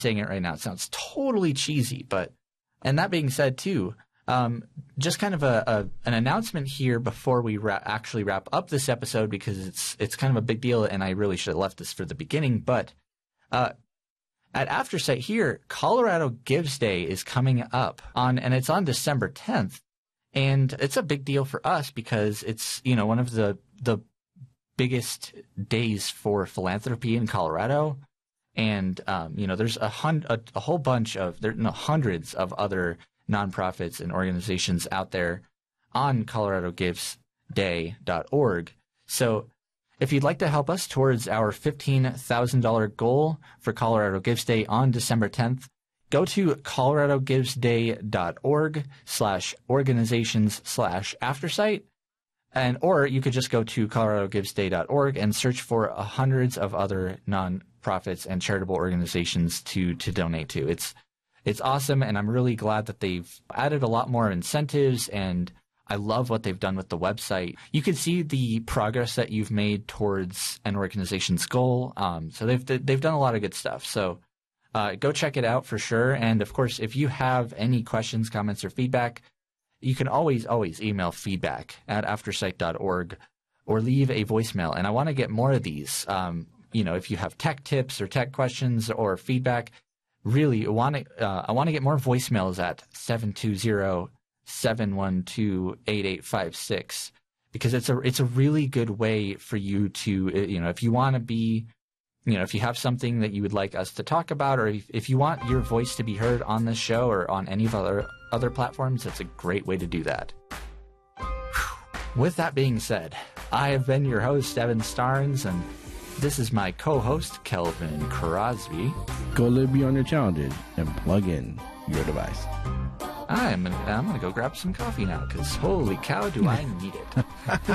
saying it right now. It sounds totally cheesy, and that being said too, just kind of an announcement here before we actually wrap up this episode, because it's kind of a big deal, and I really should have left this for the beginning. But at Aftersight here, Colorado Gives Day is coming up and it's on December 10th, and it's a big deal for us because it's one of the biggest days for philanthropy in Colorado, and there's a whole bunch of hundreds of other nonprofits and organizations out there on ColoradoGivesDay.org. So if you'd like to help us towards our $15,000 goal for Colorado Gives Day on December 10th, go to coloradogivesday.org/organizations/aftersight, or you could just go to coloradogivesday.org and search for hundreds of other nonprofits and charitable organizations to donate to. It's awesome, and I'm really glad that they've added a lot more incentives, and I love what they've done with the website. You can see the progress that you've made towards an organization's goal. So they've done a lot of good stuff. So go check it out for sure. And of course, if you have any questions, comments, or feedback, you can always email feedback@aftersight.org or leave a voicemail. And I want to get more of these. If you have tech tips or tech questions or feedback, really I want to get more voicemails at 720-712-8856, because it's a really good way for you to, if you want to be, if you have something that you would like us to talk about, or if you want your voice to be heard on this show or on any of other platforms, that's a great way to do that. With that being said, I have been your host, Evan Starnes, and this is my co-host, Kelvin Crosby. Go live beyond your challenges and plug in your device. I'm gonna go grab some coffee now, because holy cow, do I need it.